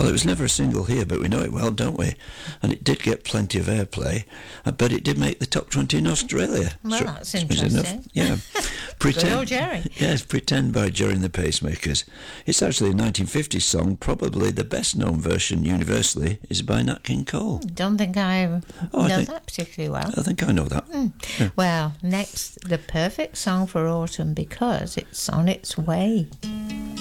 Well, it was never a single here, but we know it well, don't we? And it did get plenty of airplay, but it did make the top 20 in Australia. Well, that's interesting. Yeah. Good old Jerry. Yes, Pretend by Jerry and the Pacemakers. It's actually a 1950s song. Probably the best-known version universally is by Nat King Cole. Don't think I know that particularly well. I think I know that. Yeah. Well, next, the perfect song for autumn because it's on its way.